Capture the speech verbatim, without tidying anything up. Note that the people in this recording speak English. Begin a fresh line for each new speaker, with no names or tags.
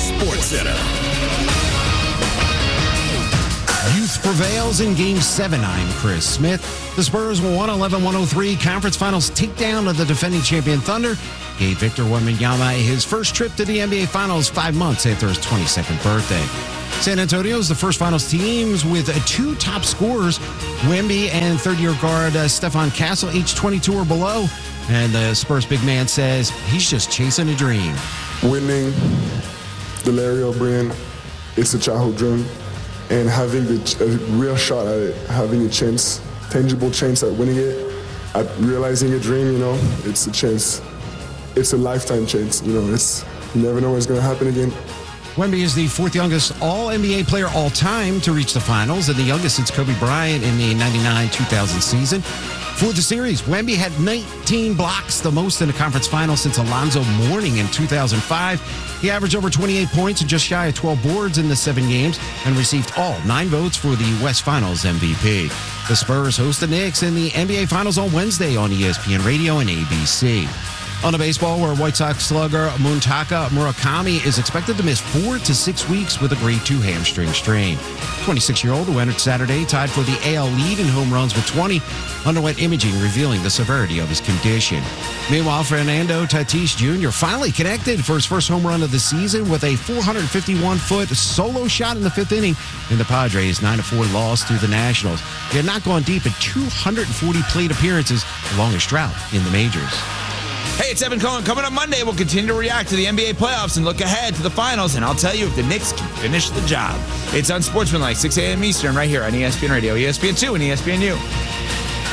SportsCenter.
Youth prevails in Game seven. I'm Chris Smith. The Spurs won eleven one oh three. Conference Finals takedown of the defending champion Thunder gave Victor Wembanyama his first trip to the N B A Finals five months after his twenty-second birthday. San Antonio is the first Finals teams with two top scorers, Wemby and third-year guard uh, Stephon Castle, each twenty-two or below. And the Spurs big man says he's just chasing a dream.
Winning the Larry O'Brien, it's a childhood dream. And having the, a real shot at it, having a chance, tangible chance at winning it, at realizing a dream, you know, it's a chance. It's a lifetime chance, you know, it's, you never know what's going to happen again.
Wemby is the fourth youngest All-N B A player all time to reach the finals, and the youngest since Kobe Bryant in the ninety-nine two thousand season. For the series, Wemby had nineteen blocks, the most in a conference final since Alonzo Mourning in two thousand five. He averaged over twenty-eight points and just shy of twelve boards in the seven games and received all nine votes for the West Finals M V P. The Spurs host the Knicks in the N B A Finals on Wednesday on E S P N Radio and A B C. On to baseball, where White Sox slugger Muntaka Murakami is expected to miss four to six weeks with a grade two hamstring strain. twenty-six-year-old who entered Saturday tied for the A L lead in home runs with twenty, underwent imaging revealing the severity of his condition. Meanwhile, Fernando Tatis Junior finally connected for his first home run of the season with a four hundred fifty-one foot solo shot in the fifth inning in the Padres' nine to four loss to the Nationals. He had not gone deep in two hundred forty plate appearances, the longest drought in the majors.
Hey, it's Evan Cohen. Coming up Monday, we'll continue to react to the N B A playoffs and look ahead to the finals, and I'll tell you if the Knicks can finish the job. It's Unsportsmanlike, six a.m. Eastern, right here on E S P N Radio, E S P N two, and E S P N U.